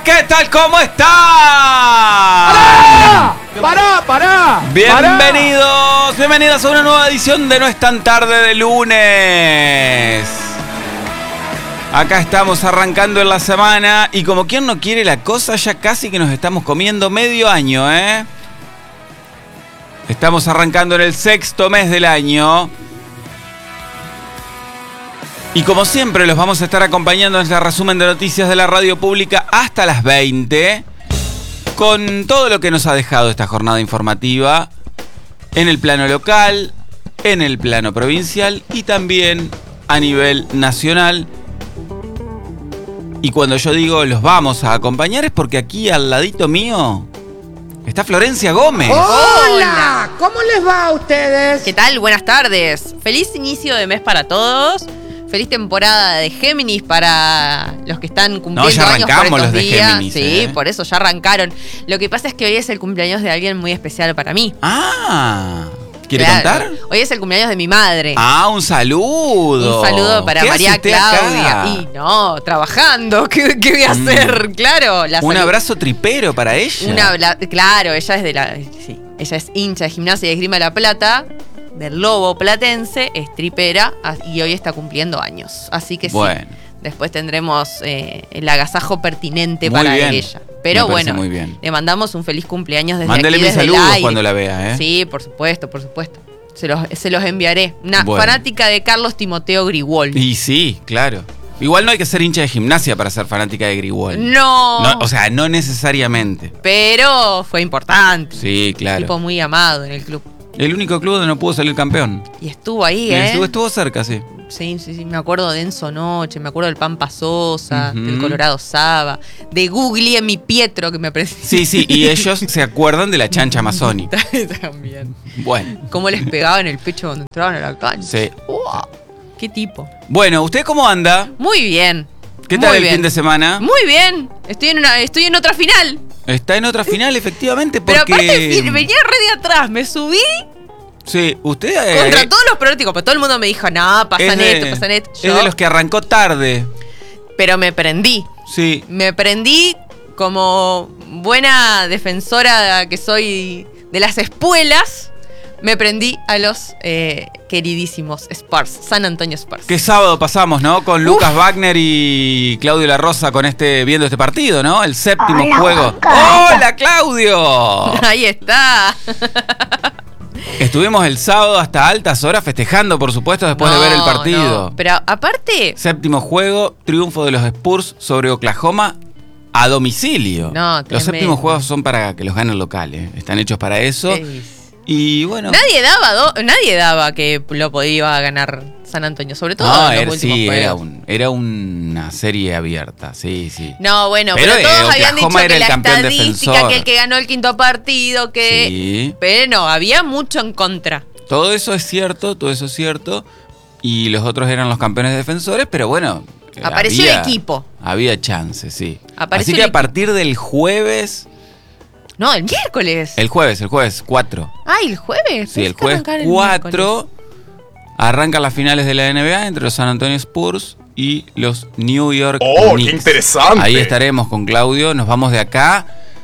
¿qué tal? ¿Cómo están? ¡Pará! Bienvenidas a una nueva edición de No es tan tarde de lunes. Acá estamos arrancando en la semana y como quien no quiere la cosa, ya casi que nos estamos comiendo medio año, ¿eh? Estamos arrancando en el 6º mes del año. Y como siempre los vamos a estar acompañando en este resumen de noticias de la radio pública hasta las 20, con todo lo que nos ha dejado esta jornada informativa en el plano local, en el plano provincial y también a nivel nacional. Y cuando yo digo los vamos a acompañar es porque aquí al ladito mío está Florencia Gómez. ¡Hola! ¿Cómo les va a ustedes? ¿Qué tal? Buenas tardes. Feliz inicio de mes para todos. Feliz temporada de Géminis para los que están cumpliendo ya años arrancamos por estos los de días. Géminis, Sí, por eso ya arrancaron. Lo que pasa es que hoy es el cumpleaños de alguien muy especial para mí. ¿Quiere Claro. contar? Hoy es el cumpleaños de mi madre. Un saludo. Un saludo para ¿Qué hace María usted Claudia. acá? Y no, trabajando. ¿Qué voy a hacer? Claro. Un abrazo tripero para ella. Claro, ella es ella es hincha de Gimnasia y Esgrima de La Plata, del Lobo platense, es tripera y hoy está cumpliendo años. Así que bueno. sí, después tendremos el agasajo pertinente Muy para bien. ella. Pero Me parece bueno, muy bien. le mandamos un feliz cumpleaños desde Mándele aquí, mis desde el saludos aire. cuando la vea, ¿eh? Sí, por supuesto. Se los enviaré. Una Bueno. fanática de Carlos Timoteo Grigol. Y sí, claro. Igual no hay que ser hincha de Gimnasia para ser fanática de Grigol. No. O sea, no necesariamente. Pero fue importante. Sí, claro. Tipo muy amado en el club. El único club donde no pudo salir campeón. Y estuvo ahí, Y ¿eh? estuvo cerca, sí. Sí, me acuerdo de Enzo Noche, me acuerdo del Pampa Sosa, Ujú. del Colorado Saba, de Guglielmi Pietro que me presentó. Sí, y ellos se acuerdan de la chancha amazónica. También. Bueno. Cómo les pegaba en el pecho cuando entraban a la cancha. Sí. ¡Wow! ¡Qué tipo! Bueno, ¿usted cómo anda? Muy bien. ¿Qué tal Muy el bien. fin de semana? Muy bien. Estoy en otra final. Está en otra final, efectivamente, porque... Pero aparte venía re de atrás, me subí Sí, usted... contra todos los pronósticos, pero todo el mundo me dijo, no, pasa neto. Es de los que arrancó tarde. Pero me prendí. Sí. Me prendí como buena defensora que soy de las espuelas. Me prendí a los queridísimos Spurs, San Antonio Spurs. Qué sábado pasamos, ¿no? Con Lucas Wagner y Claudio La Rosa viendo este partido, ¿no? El séptimo juego. ¡Hola, Claudio! Ahí está. Estuvimos el sábado hasta altas horas festejando, por supuesto, después de ver el partido. No. Pero aparte... Séptimo juego, triunfo de los Spurs sobre Oklahoma a domicilio. No, los tremendo. séptimos juegos son para que los gane el local, ¿eh? Están hechos para eso. Y bueno... Nadie daba que lo podía ganar San Antonio, sobre todo en los últimos juegos. Era una serie abierta, sí. No, bueno, pero todos habían dicho que la estadística, que el que ganó el quinto partido, que... Sí. Pero no, había mucho en contra. Todo eso es cierto. Y los otros eran los campeones defensores, pero bueno... Apareció el equipo. Había chance, sí. Apareció Así que el a partir del jueves... No, el miércoles. El jueves 4. Ay, ¿el jueves? Sí, el jueves 4 arrancan las finales de la NBA entre los San Antonio Spurs y los New York Knicks. ¡Qué interesante! Ahí estaremos con Claudio, nos vamos de acá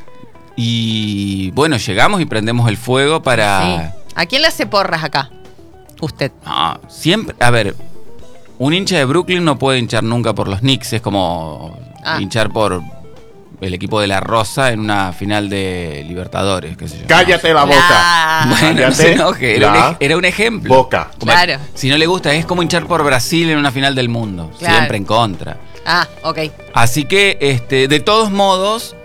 y bueno, llegamos y prendemos el fuego para... Sí. ¿A quién le hace porras acá? Usted. No, siempre, a ver, un hincha de Brooklyn no puede hinchar nunca por los Knicks, es como hinchar por el equipo de La Rosa en una final de Libertadores, qué sé yo. ¡Cállate la boca! Bueno, no se enoje, era un ejemplo. Boca. Claro. Si no le gusta, es como hinchar por Brasil en una final del mundo. Claro. Siempre en contra. Ok. Así que, de todos modos,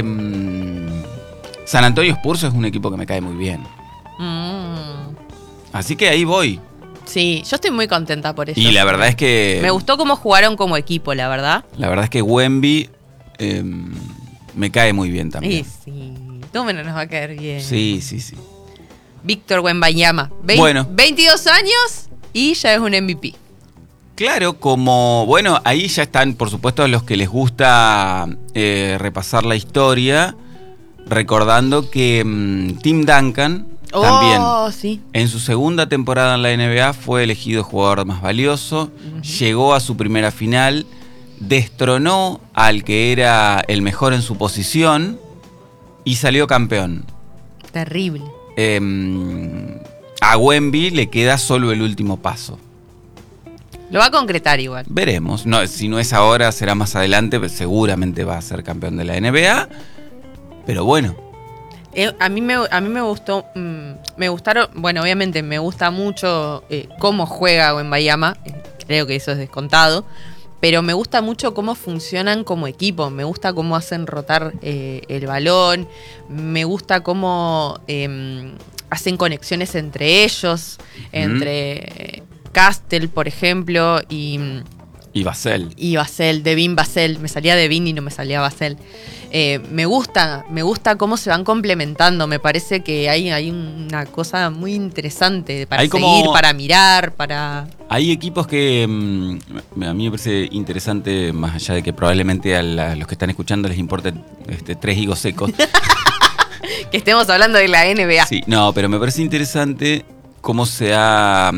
San Antonio Spurs es un equipo que me cae muy bien. Así que ahí voy. Sí, yo estoy muy contenta por eso. Y la verdad es que... Me gustó cómo jugaron como equipo, la verdad. La verdad es que Wemby me cae muy bien también. Sí. ¿Cómo no nos va a caer bien? Sí. Víctor Wembanyama. Bueno. 22 años y ya es un MVP. Claro, ahí ya están, por supuesto, los que les gusta repasar la historia, recordando que Tim Duncan también sí. en su segunda temporada en la NBA fue elegido jugador más valioso, llegó a su primera final, destronó al que era el mejor en su posición y salió campeón. Terrible. A Wemby le queda solo el último paso. Lo va a concretar igual. Veremos. No, si no es ahora, será más adelante, pero seguramente va a ser campeón de la NBA. Pero bueno. A mí me gustó, me gustaron, bueno, obviamente me gusta mucho cómo juega Wembanyama, creo que eso es descontado, pero me gusta mucho cómo funcionan como equipo, me gusta cómo hacen rotar el balón, me gusta cómo hacen conexiones entre ellos, entre Castel, por ejemplo, y Vassell. Y Vassell, Devin Vassell, me salía Devin y no me salía Vassell. Me gusta cómo se van complementando. Me parece que hay una cosa muy interesante para seguir, para mirar, para... Hay equipos que a mí me parece interesante, más allá de que probablemente a los que están escuchando les importe 3 higos secos. Que estemos hablando de la NBA. Sí, no, pero me parece interesante cómo se ha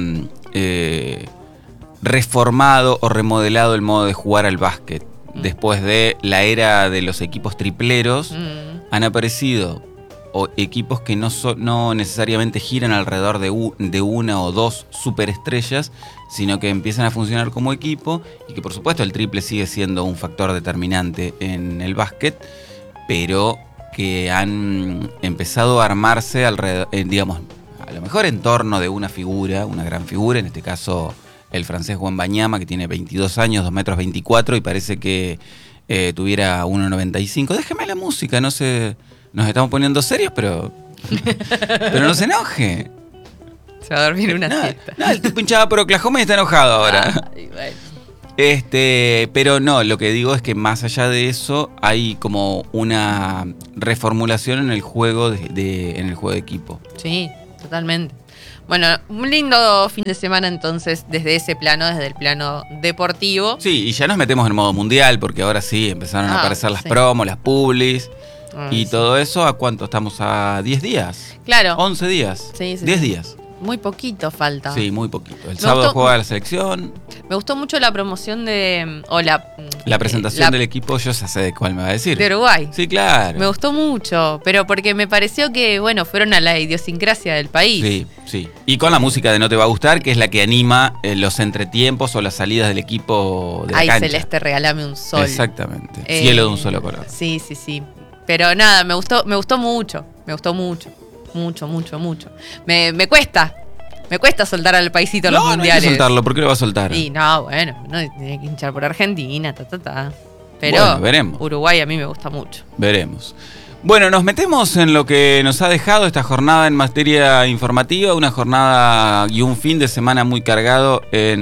reformado o remodelado el modo de jugar al básquet. Después de la era de los equipos tripleros, han aparecido equipos que no necesariamente giran alrededor de una o dos superestrellas, sino que empiezan a funcionar como equipo y que por supuesto el triple sigue siendo un factor determinante en el básquet, pero que han empezado a armarse alrededor, digamos, a lo mejor en torno de una figura, una gran figura, en este caso el francés Wembanyama, que tiene 22 años, 2,24 metros y parece que tuviera 1,95. Déjeme la música, no sé, nos estamos poniendo serios, pero no se enoje. Se va a dormir una siesta. No, el tipo hinchaba por Oklahoma y está enojado ahora. Ay, bueno. Pero no, lo que digo es que más allá de eso hay como una reformulación en el juego en el juego de equipo. Sí, totalmente. Bueno, un lindo fin de semana entonces desde ese plano, desde el plano deportivo. Sí, y ya nos metemos en modo mundial porque ahora sí empezaron a aparecer las promos, las publis y todo eso. ¿A cuánto estamos? ¿A 10 días? Claro. 11 días. Sí, 10 días. Muy poquito falta. Sí, muy poquito. El sábado juega la selección. Me gustó mucho la promoción la presentación del equipo, yo ya sé de cuál me va a decir. De Uruguay. Sí, claro. Me gustó mucho, pero porque me pareció que, bueno, fueron a la idiosincrasia del país. Sí, sí. Y con la música de No Te Va a Gustar, que es la que anima los entretiempos o las salidas del equipo de la cancha. Ay, Celeste, regálame un sol. Exactamente. Cielo de un solo color. Sí, sí, sí. Pero nada, me gustó mucho. Me gustó mucho. Mucho. Me cuesta. Me cuesta soltar al paisito los mundiales. No hay que soltarlo, ¿por qué lo va a soltar? Sí, no, bueno, no tiene que hinchar por Argentina, Pero bueno, veremos. Uruguay a mí me gusta mucho. Veremos. Bueno, nos metemos en lo que nos ha dejado esta jornada en materia informativa, una jornada y un fin de semana muy cargado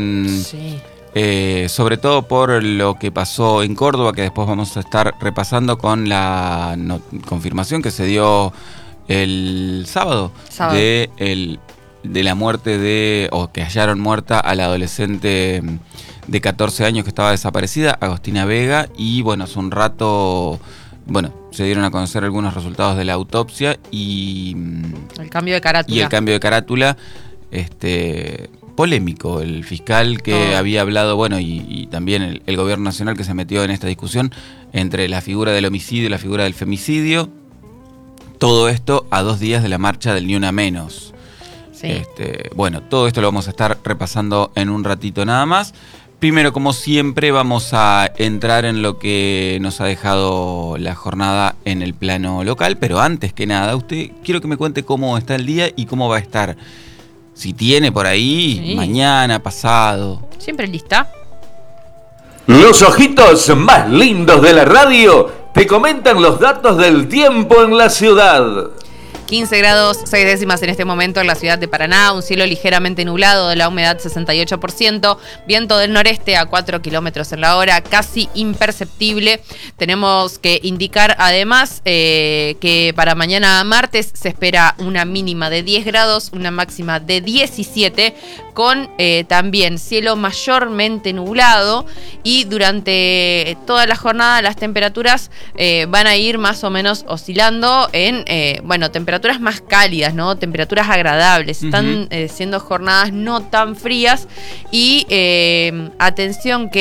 sobre todo por lo que pasó en Córdoba, que después vamos a estar repasando con la confirmación que se dio el sábado. De la muerte o que hallaron muerta a la adolescente de 14 años que estaba desaparecida, Agostina Vega, y bueno, hace un rato, se dieron a conocer algunos resultados de la autopsia y el cambio de carátula. Y el cambio de carátula, polémico, el fiscal que había hablado, y también el gobierno nacional que se metió en esta discusión entre la figura del homicidio y la figura del femicidio. Todo esto a 2 días de la marcha del Ni Una Menos. Sí. Todo esto lo vamos a estar repasando en un ratito nada más. Primero, como siempre, vamos a entrar en lo que nos ha dejado la jornada en el plano local, pero antes que nada, quiero que me cuente cómo está el día y cómo va a estar. Si tiene por ahí, mañana, pasado. Siempre lista. Los ojitos más lindos de la radio te comentan los datos del tiempo en la ciudad. 15 grados 6 décimas en este momento en la ciudad de Paraná, un cielo ligeramente nublado, de la humedad 68%, viento del noreste a 4 kilómetros en la hora, casi imperceptible. Tenemos que indicar además que para mañana martes se espera una mínima de 10 grados, una máxima de 17, con también cielo mayormente nublado, y durante toda la jornada las temperaturas van a ir más o menos oscilando en, temperaturas más cálidas, ¿no? Temperaturas agradables. Están siendo jornadas no tan frías y atención que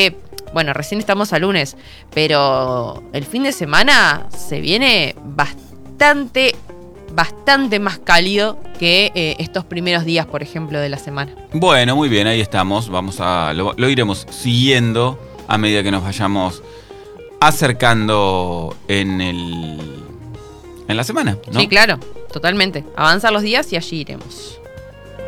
bueno, recién estamos a lunes, pero el fin de semana se viene bastante más cálido que estos primeros días, por ejemplo, de la semana. Bueno, muy bien, ahí estamos. Lo iremos siguiendo a medida que nos vayamos acercando en la semana, ¿no? Sí, claro, totalmente. Avanzan los días y allí iremos.